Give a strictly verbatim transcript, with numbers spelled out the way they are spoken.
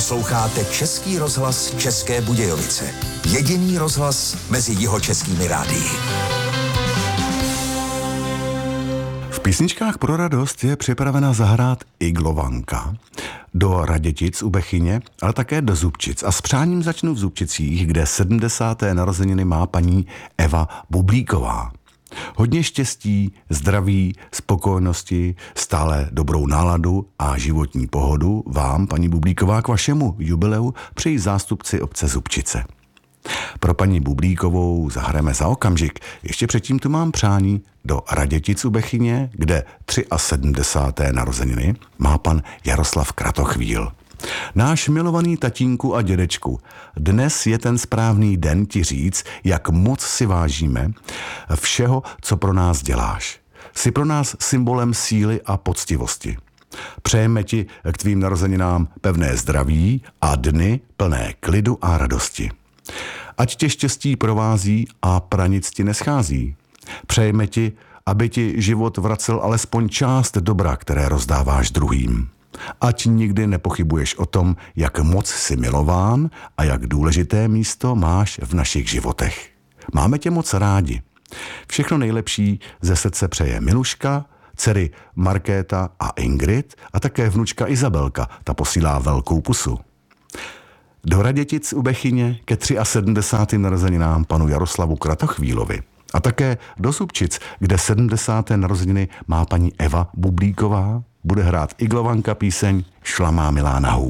Posloucháte Český rozhlas České Budějovice. Jediný rozhlas mezi jihočeskými rádii. V písničkách pro radost je připravena zahrát Iglovanka do Radětic u Bechyně, ale také do Zubčic. A s přáním začnu v Zubčicích, kde sedmdesáté narozeniny má paní Eva Bublíková. Hodně štěstí, zdraví, spokojenosti, stále dobrou náladu a životní pohodu vám, paní Bublíková, k vašemu jubileu přejí zástupci obce Zubčice. Pro paní Bublíkovou zahrajeme za okamžik. Ještě předtím tu mám přání do Radětic u Bechyně, kde sedmdesáté třetí narozeniny má pan Jaroslav Kratochvíl. Náš milovaný tatínku a dědečku, dnes je ten správný den ti říct, jak moc si vážíme všeho, co pro nás děláš. Jsi pro nás symbolem síly a poctivosti. Přejeme ti k tvým narozeninám pevné zdraví a dny plné klidu a radosti. Ať tě štěstí provází a pranic ti neschází. Přejeme ti, aby ti život vracel alespoň část dobra, které rozdáváš druhým. Ať nikdy nepochybuješ o tom, jak moc jsi milován a jak důležité místo máš v našich životech. Máme tě moc rádi. Všechno nejlepší ze srdce přeje Miluška, dcery Markéta a Ingrid a také vnučka Izabelka, ta posílá velkou pusu. Do Radětic u Bechyně ke sedmdesátým třetím narozeninám panu Jaroslavu Kratochvílovi. A také do Zubčic, kde sedmdesáté narozeniny má paní Eva Bublíková, bude hrát Iglovanka píseň Šla má milá na hůl.